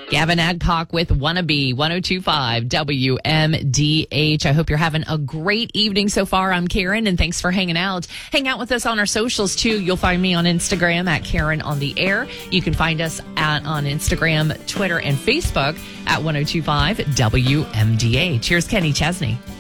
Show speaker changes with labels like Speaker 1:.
Speaker 1: Gavin Adcock with Wannabe 102.5 WMDH. I hope you're having a great evening so far. I'm Karen, and thanks for hanging out. Hang out with us on our socials, too. You'll find me on Instagram at Karen on the Air. You can find us on Instagram, Twitter, and Facebook at 102.5 WMDH. Here's Kenny Chesney.